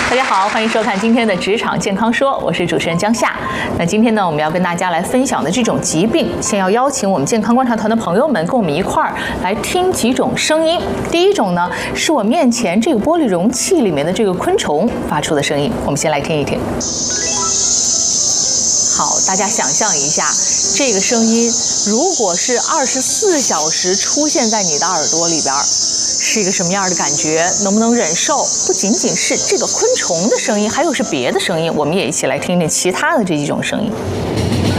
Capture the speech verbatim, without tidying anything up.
大家好，欢迎收看今天的职场健康说，我是主持人江夏。那今天呢，我们要跟大家来分享的这种疾病，先要邀请我们健康观察团的朋友们跟我们一块儿来听几种声音。第一种呢，是我面前这个玻璃容器里面的这个昆虫发出的声音，我们先来听一听。好，大家想象一下，这个声音如果是二十四小时出现在你的耳朵里边，是一个什么样的感觉？能不能忍受？不仅仅是这个昆虫的声音，还有是别的声音，我们也一起来听听其他的这几种声音。